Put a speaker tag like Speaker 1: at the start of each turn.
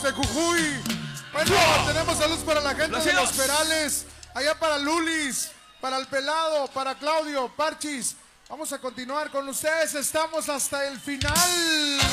Speaker 1: de Jujuy. Bueno, tenemos saludos para la gente de Los Perales, allá para Lulis, para el Pelado, para Claudio, Parchis. Vamos a continuar con ustedes, estamos hasta el final.